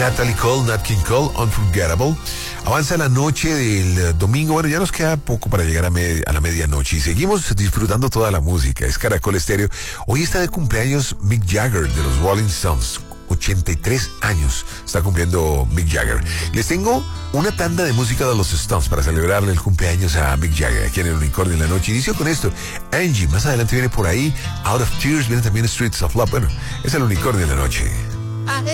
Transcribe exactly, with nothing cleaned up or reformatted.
Natalie Cole, Nat King Cole, Unforgettable. Avanza la noche del domingo. Bueno, ya nos queda poco para llegar a, med- a la medianoche y seguimos disfrutando toda la música. Es Caracol Estéreo. Hoy está de cumpleaños Mick Jagger de los Rolling Stones. ochenta y tres años está cumpliendo Mick Jagger. Les tengo una tanda de música de los Stones para celebrarle el cumpleaños a Mick Jagger aquí en el Unicornio en la noche. Inicio con esto. Angie, más adelante viene por ahí Out of Tears, viene también Streets of Love. Bueno, es el Unicornio en la noche.